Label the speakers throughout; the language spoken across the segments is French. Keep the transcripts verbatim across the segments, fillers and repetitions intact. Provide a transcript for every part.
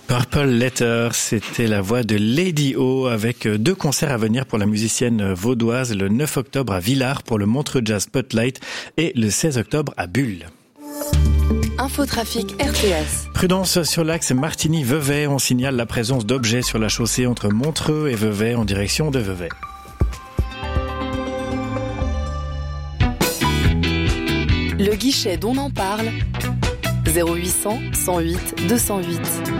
Speaker 1: Purple Letter, c'était la voix de Lady O avec deux concerts à venir pour la musicienne vaudoise le neuf octobre à Villars pour le Montreux Jazz Spotlight et le seize octobre à Bulle.
Speaker 2: Infotrafic R T S.
Speaker 1: Prudence sur l'axe Martigny-Vevey. On signale la présence d'objets sur la chaussée entre Montreux et Vevey en direction de Vevey.
Speaker 2: Le guichet dont on en parle, zéro huit cents, cent huit, deux cent huit.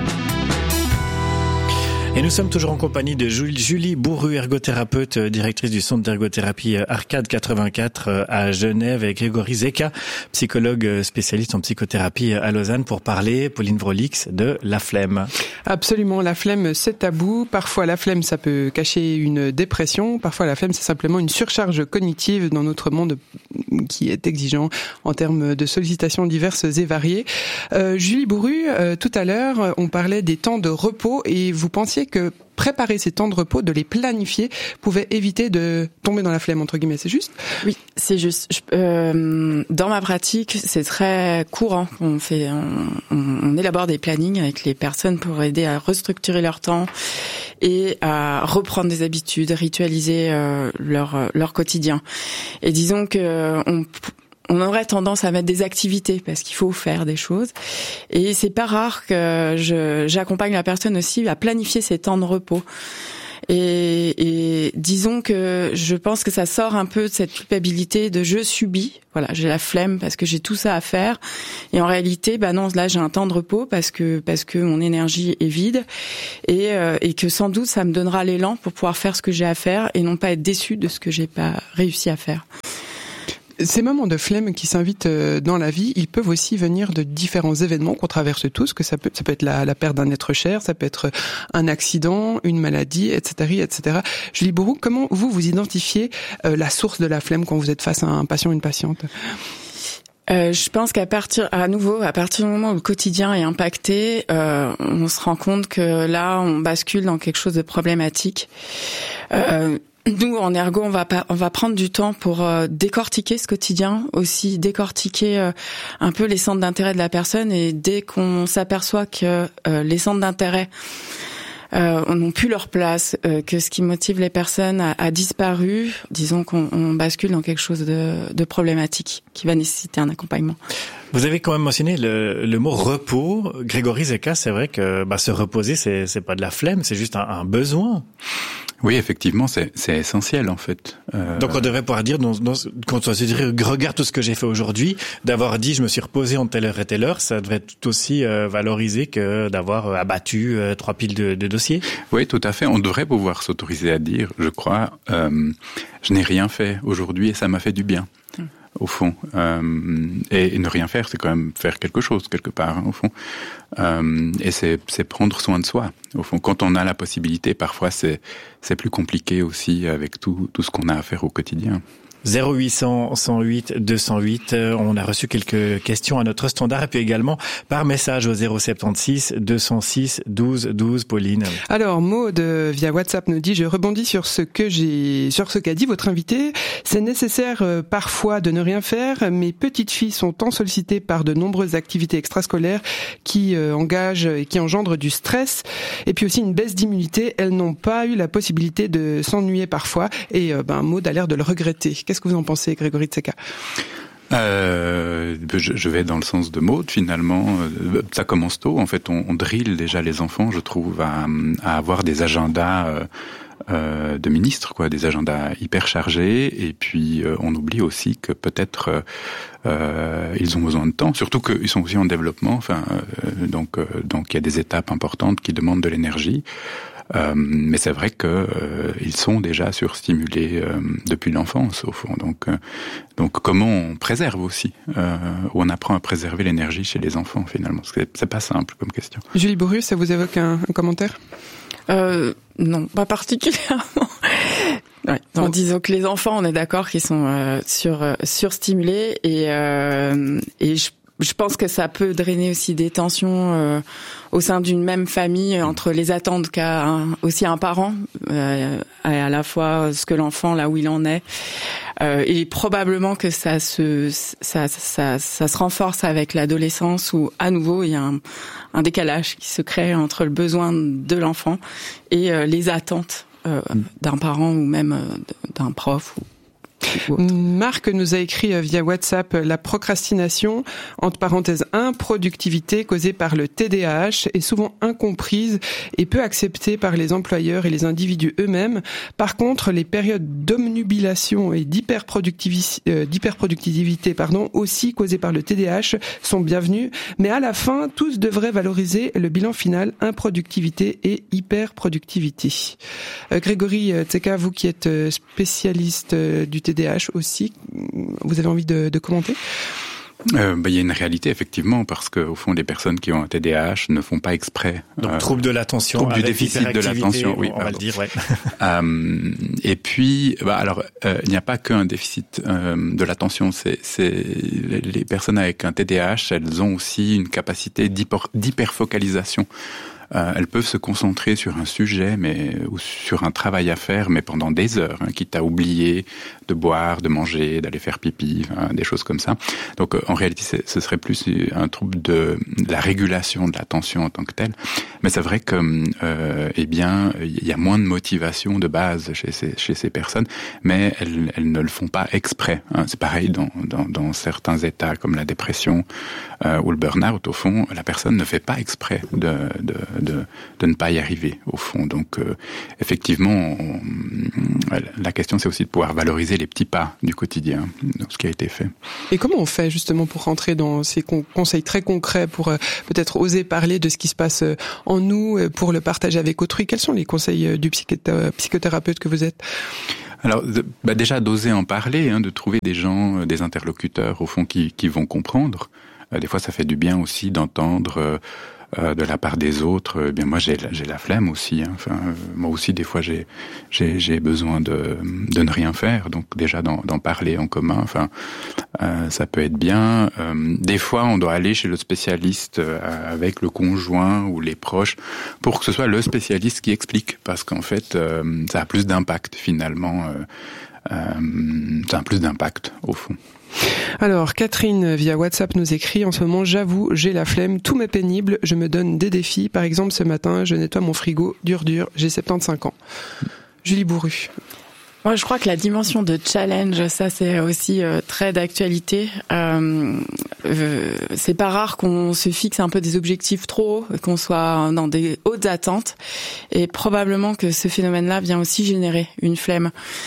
Speaker 1: Et nous sommes toujours en compagnie de Julie Bourru, ergothérapeute, directrice du centre d'ergothérapie Arcade quatre-vingt-quatre à Genève, et Grégory Zeka, psychologue spécialiste en psychothérapie à Lausanne, pour parler, Pauline Vrolix, de la flemme.
Speaker 3: Absolument, la flemme, c'est tabou. Parfois, la flemme, ça peut cacher une dépression. Parfois, la flemme, c'est simplement une surcharge cognitive dans notre monde qui est exigeant en termes de sollicitations diverses et variées. Euh, Julie Bourru, euh, tout à l'heure, on parlait des temps de repos et vous pensiez que préparer ces temps de repos, de les planifier, pouvait éviter de tomber dans la flemme, entre guillemets, c'est juste ?
Speaker 4: Oui, c'est juste. Je, euh, dans ma pratique, c'est très courant. On fait, on, on élabore des plannings avec les personnes pour aider à restructurer leur temps et à reprendre des habitudes, ritualiser euh, leur leur quotidien. Et disons que on On aurait tendance à mettre des activités parce qu'il faut faire des choses. Et c'est pas rare que je, j'accompagne la personne aussi à planifier ses temps de repos. Et, et disons que je pense que ça sort un peu de cette culpabilité de je subis. Voilà, j'ai la flemme parce que j'ai tout ça à faire. Et en réalité, bah non, là j'ai un temps de repos parce que parce que mon énergie est vide et euh, et que sans doute ça me donnera l'élan pour pouvoir faire ce que j'ai à faire et non pas être déçu de ce que j'ai pas réussi à faire.
Speaker 3: Ces moments de flemme qui s'invitent dans la vie, ils peuvent aussi venir de différents événements qu'on traverse tous, que ça peut, ça peut être la, la perte d'un être cher, ça peut être un accident, une maladie, et cetera, et cetera. Julie Bourru, comment vous, vous identifiez euh, la source de la flemme quand vous êtes face à un patient ou une patiente ?
Speaker 4: Euh, je pense qu'à partir, à nouveau, à partir du moment où le quotidien est impacté, euh, on se rend compte que là, on bascule dans quelque chose de problématique. Euh, Nous, en ergo, on va pas, on va prendre du temps pour euh, décortiquer ce quotidien, aussi décortiquer euh, un peu les centres d'intérêt de la personne. Et dès qu'on s'aperçoit que euh, les centres d'intérêt euh, n'ont plus leur place, euh, que ce qui motive les personnes a, a disparu, disons qu'on on bascule dans quelque chose de, de problématique qui va nécessiter un accompagnement.
Speaker 1: Vous avez quand même mentionné le, le mot repos. Grégory Zeka, c'est vrai que bah, se reposer, c'est, c'est pas de la flemme, c'est juste un, un besoin.
Speaker 5: Oui, effectivement, c'est, c'est essentiel en fait. Euh...
Speaker 1: Donc on devrait pouvoir dire, dans, dans, quand on se dit regarde tout ce que j'ai fait aujourd'hui, d'avoir dit je me suis reposé en telle heure et telle heure, ça devrait tout aussi euh, valoriser que d'avoir euh, abattu euh, trois piles de, de dossiers.
Speaker 5: Oui, tout à fait. On devrait pouvoir s'autoriser à dire, je crois, euh, je n'ai rien fait aujourd'hui et ça m'a fait du bien. Hum. Au fond. Euh, et, et ne rien faire, c'est quand même faire quelque chose, quelque part, hein, au fond. Euh, et c'est, c'est prendre soin de soi, au fond. Quand on a la possibilité, parfois, c'est, c'est plus compliqué aussi avec tout, tout ce qu'on a à faire au quotidien.
Speaker 1: zéro huit cents, cent huit, deux cent huit. On a reçu quelques questions à notre standard et puis également par message au zéro soixante-seize, deux cent six, douze, douze. Pauline.
Speaker 3: Alors, Maud, via WhatsApp, nous dit, je rebondis sur ce que j'ai, sur ce qu'a dit votre invité. C'est nécessaire euh, parfois de ne rien faire. Mes petites filles sont tant sollicitées par de nombreuses activités extrascolaires qui euh, engagent et qui engendrent du stress et puis aussi une baisse d'immunité. Elles n'ont pas eu la possibilité de s'ennuyer parfois et euh, ben, Maud a l'air de le regretter. Qu'est-ce que vous en pensez, Grégory Zeka ?
Speaker 5: Euh, je, je vais dans le sens de Maud, finalement. Ça commence tôt. En fait, on, on drille déjà les enfants, je trouve, à, à avoir des agendas euh, euh, de ministres, quoi, des agendas hyper chargés. Et puis, euh, on oublie aussi que peut-être euh, ils ont besoin de temps, surtout qu'ils sont aussi en développement. Enfin, euh, donc, euh, donc, il y a des étapes importantes qui demandent de l'énergie. Euh, mais c'est vrai que euh, ils sont déjà surstimulés euh, depuis l'enfance au fond. Donc, euh, donc comment on préserve aussi, euh, ou on apprend à préserver l'énergie chez les enfants finalement. Parce que c'est, c'est pas simple comme question.
Speaker 3: Julie Bourru, ça vous évoque un, un commentaire ?
Speaker 4: Euh, non, pas particulièrement. Ouais. Donc, disons que les enfants, on est d'accord qu'ils sont euh, sur euh, surstimulés et euh, et je je pense que ça peut drainer aussi des tensions euh, au sein d'une même famille entre les attentes qu'a un, aussi un parent, euh, et à la fois ce que l'enfant là où il en est, euh, et probablement que ça se ça, ça ça se renforce avec l'adolescence où à nouveau il y a un, un décalage qui se crée entre le besoin de l'enfant et euh, les attentes euh, d'un parent ou même euh, d'un prof. Ou
Speaker 3: Marc nous a écrit via WhatsApp la procrastination, entre parenthèses improductivité causée par le T D A H est souvent incomprise et peu acceptée par les employeurs et les individus eux-mêmes. Par contre, les périodes d'omnubilation et d'hyperproductivité, euh, d'hyperproductivité pardon, aussi causées par le T D A H sont bienvenues, mais à la fin, tous devraient valoriser le bilan final improductivité et hyperproductivité. Euh, Grégory Tseka, vous qui êtes spécialiste du T D A H aussi, vous avez envie de, de commenter ?
Speaker 5: Euh, bah, il y a une réalité effectivement parce que au fond les personnes qui ont un T D A H ne font pas exprès.
Speaker 1: Donc
Speaker 5: euh,
Speaker 1: trouble de l'attention,
Speaker 5: trouble
Speaker 1: avec
Speaker 5: du déficit de l'attention, oui,
Speaker 1: on va le dire, ouais.
Speaker 5: euh, et puis, bah, alors euh, il n'y a pas qu'un déficit euh, de l'attention. C'est, c'est les personnes avec un T D A H, elles ont aussi une capacité d'hyper, d'hyperfocalisation. Euh, elles peuvent se concentrer sur un sujet, mais ou sur un travail à faire, mais pendant des heures, hein, quitte à oublier de boire, de manger, d'aller faire pipi, hein, des choses comme ça. Donc, euh, en réalité, c'est, ce serait plus un trouble de, de la régulation de l'attention en tant que telle. Mais c'est vrai que, euh, eh bien, il y a moins de motivation de base chez ces, chez ces personnes, mais elles, elles ne le font pas exprès. Hein. C'est pareil dans, dans, dans certains états comme la dépression euh, ou le burn-out. Au fond, la personne ne fait pas exprès de, de De, de ne pas y arriver au fond. Donc euh, effectivement, on, la question c'est aussi de pouvoir valoriser les petits pas du quotidien, donc ce qui a été fait.
Speaker 3: Et comment on fait justement pour rentrer dans ces con- conseils très concrets pour euh, peut-être oser parler de ce qui se passe en nous, euh, pour le partager avec autrui ? Quels sont les conseils du psychothé- psychothérapeute que vous êtes ?
Speaker 5: Alors, de, bah déjà d'oser en parler, hein, de trouver des gens, des interlocuteurs au fond qui, qui vont comprendre. Euh, des fois, ça fait du bien aussi d'entendre. Euh, Euh, de la part des autres, eh bien moi j'ai j'ai la flemme aussi. Hein. Enfin, euh, moi aussi des fois j'ai j'ai j'ai besoin de de ne rien faire. Donc déjà d'en d'en parler en commun. Enfin, euh, ça peut être bien. Euh, des fois on doit aller chez le spécialiste euh, avec le conjoint ou les proches pour que ce soit le spécialiste qui explique, parce qu'en fait euh, ça a plus d'impact finalement. Euh, euh, ça a plus d'impact au fond.
Speaker 3: Alors, Catherine, via WhatsApp, nous écrit « En ce moment, j'avoue, j'ai la flemme, tout m'est pénible, je me donne des défis. Par exemple, ce matin, je nettoie mon frigo, dur, dur, j'ai soixante-quinze ans. » Julie Bourru.
Speaker 4: Moi, je crois que la dimension de challenge, ça, c'est aussi euh, très d'actualité. Euh, euh, c'est pas rare qu'on se fixe un peu des objectifs trop hauts, qu'on soit dans des hautes attentes. Et probablement que ce phénomène-là vient aussi générer une flemme.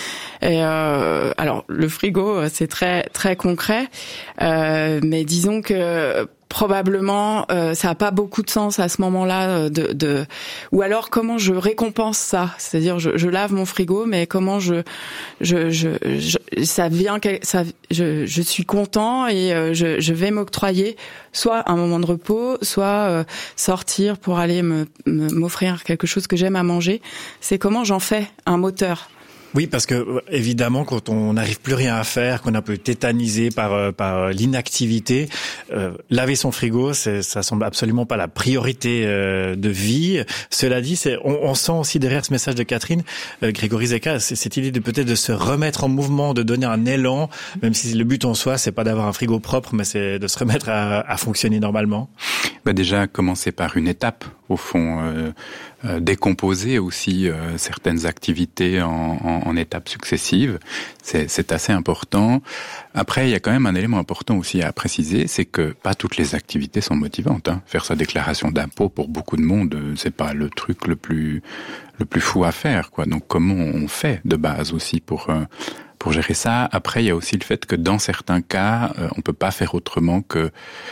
Speaker 4: Et euh, alors le frigo, c'est très très concret, euh, mais disons que probablement euh, ça a pas beaucoup de sens à ce moment-là de, de ou alors comment je récompense ça, c'est-à-dire je, je lave mon frigo, mais comment je je je, je ça vient ça je je suis content et euh, je je vais m'octroyer soit un moment de repos, soit euh, sortir pour aller me, me m'offrir quelque chose que j'aime à manger. C'est comment j'en fais un moteur.
Speaker 1: Oui, parce que évidemment, quand on n'arrive plus rien à faire, qu'on est un peu tétanisé par par l'inactivité, euh, laver son frigo, c'est, ça semble absolument pas la priorité euh, de vie. Cela dit, c'est, on, on sent aussi derrière ce message de Catherine, euh, Grégory Tseka, c'est cette idée de peut-être de se remettre en mouvement, de donner un élan, même si le but en soi, c'est pas d'avoir un frigo propre, mais c'est de se remettre à, à fonctionner normalement.
Speaker 5: Bah déjà, commencer par une étape, au fond, euh, euh, décomposer aussi euh, certaines activités en, en, en étapes successives, c'est, c'est assez important. Après, il y a quand même un élément important aussi à préciser, c'est que pas toutes les activités sont motivantes. Hein. Faire sa déclaration d'impôt pour beaucoup de monde, c'est pas le truc le plus le plus fou à faire, quoi. Donc, comment on fait de base aussi pour euh, pour gérer ça? Après, il y a aussi le fait que dans certains cas, euh, on peut pas faire autrement que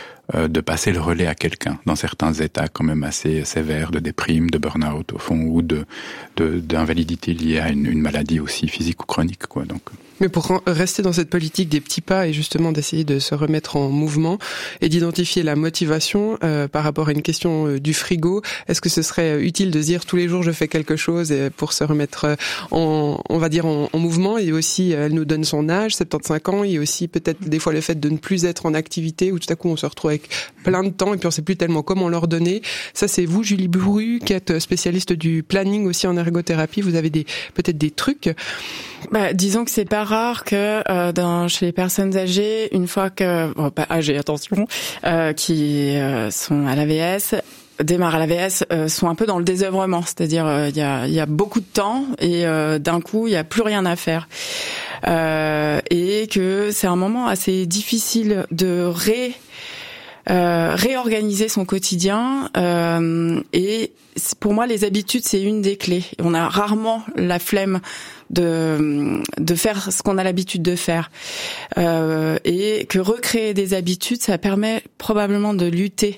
Speaker 5: de passer le relais à quelqu'un dans certains états quand même assez sévères de déprime, de burn-out au fond, ou de, de d'invalidité liée à une, une maladie aussi physique ou chronique, quoi. Donc.
Speaker 3: Mais pour rester dans cette politique des petits pas et justement d'essayer de se remettre en mouvement et d'identifier la motivation euh, par rapport à une question euh, du frigo, est-ce que ce serait utile de se dire tous les jours je fais quelque chose pour se remettre en, on va dire en, en mouvement? Et aussi, elle nous donne son âge, soixante-quinze ans, et aussi peut-être des fois le fait de ne plus être en activité, où tout à coup on se retrouve avec plein de temps et puis on sait plus tellement comment leur donner. Ça, c'est vous, Julie Bourru, qui êtes spécialiste du planning aussi en ergothérapie. Vous avez des peut-être des trucs.
Speaker 4: Bah, disons que c'est pas rare que euh, dans chez les personnes âgées, une fois que bon, pas âgées, attention, euh, qui euh, sont à l'A V S, démarrent à l'A V S, euh, sont un peu dans le désœuvrement, c'est-à-dire il euh, y a il y a beaucoup de temps et euh, d'un coup il y a plus rien à faire. Euh, et que c'est un moment assez difficile de ré Euh, réorganiser son quotidien euh, et pour moi les habitudes c'est une des clés. On a rarement la flemme de de faire ce qu'on a l'habitude de faire euh, et que recréer des habitudes ça permet probablement de lutter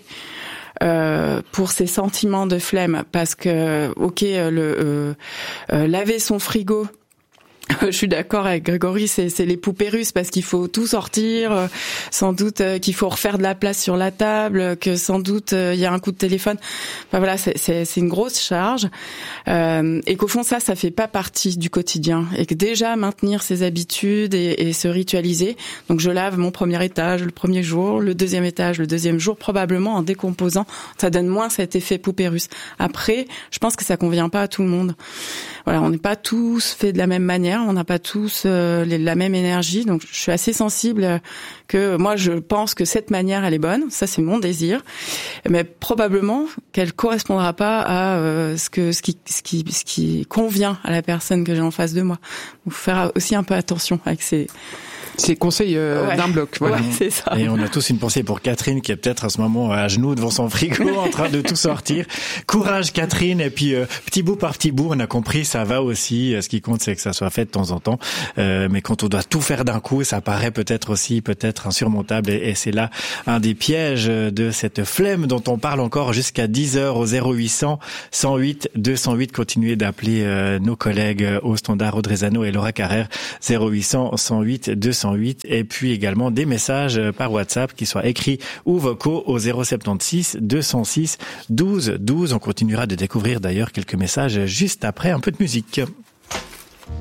Speaker 4: Euh, pour ces sentiments de flemme parce que ok le euh, euh, laver son frigo, je suis d'accord avec Grégory, c'est, c'est les poupées russes parce qu'il faut tout sortir, euh, sans doute euh, qu'il faut refaire de la place sur la table, que sans doute il euh, y a un coup de téléphone. Enfin voilà, c'est, c'est, c'est une grosse charge euh, et qu'au fond ça, ça fait pas partie du quotidien et que déjà maintenir ses habitudes et, et se ritualiser. Donc je lave mon premier étage le premier jour, le deuxième étage le deuxième jour, probablement en décomposant, ça donne moins cet effet poupée russe. Après, je pense que ça convient pas à tout le monde. Voilà, on n'est pas tous faits de la même manière. On n'a pas tous euh, les, la même énergie, donc je suis assez sensible que moi je pense que cette manière elle est bonne, ça c'est mon désir, mais probablement qu'elle correspondra pas à euh, ce que ce qui ce qui ce qui convient à la personne que j'ai en face de moi. Donc faut faire aussi un peu attention avec ces
Speaker 3: Ces conseils euh, ouais. d'un bloc, voilà.
Speaker 4: Ouais, c'est ça.
Speaker 1: Et on a tous une pensée pour Catherine qui est peut-être à ce moment à genoux devant son frigo en train de tout sortir. Courage Catherine, et puis euh, petit bout par petit bout, on a compris, ça va aussi. Ce qui compte, c'est que ça soit fait de temps en temps. Euh, mais quand on doit tout faire d'un coup, ça paraît peut-être aussi peut-être insurmontable. Et, et c'est là un des pièges de cette flemme dont on parle encore jusqu'à dix heures au zéro huit cents cent huit deux cent huit. Continuez d'appeler euh, nos collègues au standard Audrey Zano et Laura Carrère, zéro huit cents cent huit deux cent huit, et puis également des messages par WhatsApp qui soient écrits ou vocaux au zéro soixante-seize deux cent six douze douze. On continuera de découvrir d'ailleurs quelques messages juste après un peu de musique.